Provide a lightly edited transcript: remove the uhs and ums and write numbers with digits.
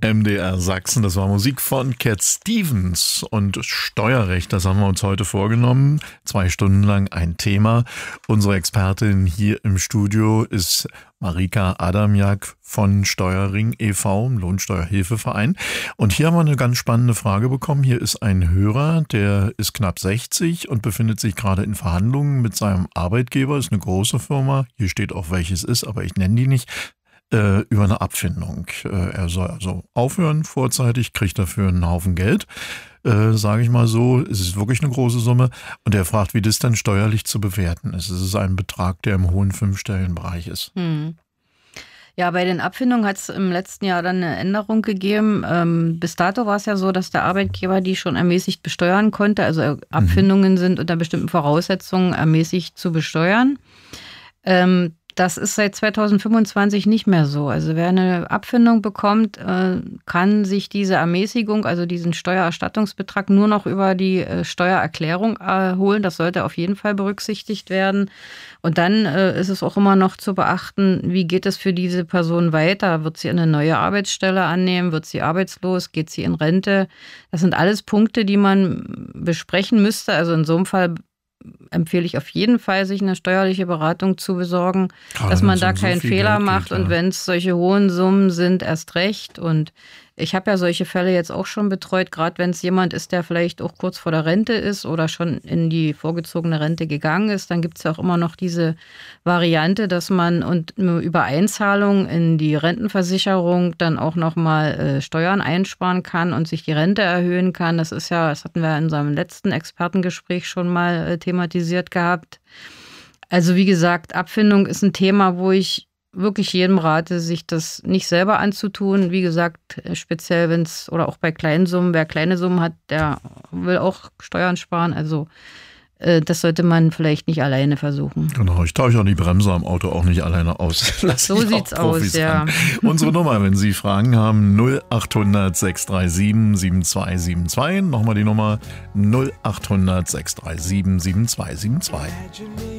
MDR Sachsen, das war Musik von Cat Stevens und Steuerrecht, das haben wir uns heute vorgenommen. 2 Stunden lang ein Thema. Unsere Expertin hier im Studio ist Marika Adamjak von Steuerring e.V., Lohnsteuerhilfeverein. Und hier haben wir eine ganz spannende Frage bekommen. Hier ist ein Hörer, der ist knapp 60 und befindet sich gerade in Verhandlungen mit seinem Arbeitgeber. Ist eine große Firma. Hier steht auch, welches ist, aber ich nenne die nicht. Über eine Abfindung. Er soll also aufhören vorzeitig, kriegt dafür einen Haufen Geld, sage ich mal so. Es ist wirklich eine große Summe. Und er fragt, wie das dann steuerlich zu bewerten ist. Es ist ein Betrag, der im hohen 5-stelligen Bereich ist. Ja, bei den Abfindungen hat es im letzten Jahr dann eine Änderung gegeben. Bis dato war es ja so, dass der Arbeitgeber die schon ermäßigt besteuern konnte. Also Abfindungen sind unter bestimmten Voraussetzungen ermäßigt zu besteuern. Das ist seit 2025 nicht mehr so. Also wer eine Abfindung bekommt, kann sich diese Ermäßigung, also diesen Steuererstattungsbetrag, nur noch über die Steuererklärung holen. Das sollte auf jeden Fall berücksichtigt werden. Und dann ist es auch immer noch zu beachten, wie geht es für diese Person weiter? Wird sie eine neue Arbeitsstelle annehmen? Wird sie arbeitslos? Geht sie in Rente? Das sind alles Punkte, die man besprechen müsste. Also in so einem Fall empfehle ich auf jeden Fall, sich eine steuerliche Beratung zu besorgen, dass man da keinen Fehler macht und wenn es solche hohen Summen sind, erst recht. Und ich habe ja solche Fälle jetzt auch schon betreut, gerade wenn es jemand ist, der vielleicht auch kurz vor der Rente ist oder schon in die vorgezogene Rente gegangen ist, dann gibt es ja auch immer noch diese Variante, dass man über Einzahlung in die Rentenversicherung dann auch nochmal Steuern einsparen kann und sich die Rente erhöhen kann. Das hatten wir in unserem letzten Expertengespräch schon mal thematisiert gehabt. Also wie gesagt, Abfindung ist ein Thema, wo ich wirklich jedem rate, sich das nicht selber anzutun. Wie gesagt, speziell wenn es, oder auch bei kleinen Summen, wer kleine Summen hat, der will auch Steuern sparen. Also das sollte man vielleicht nicht alleine versuchen. Genau, ich tausche auch die Bremse am Auto auch nicht alleine aus. So sieht's aus, ja. Unsere Nummer, wenn Sie Fragen haben, 0800 637 7272. Nochmal die Nummer 0800 637 7272.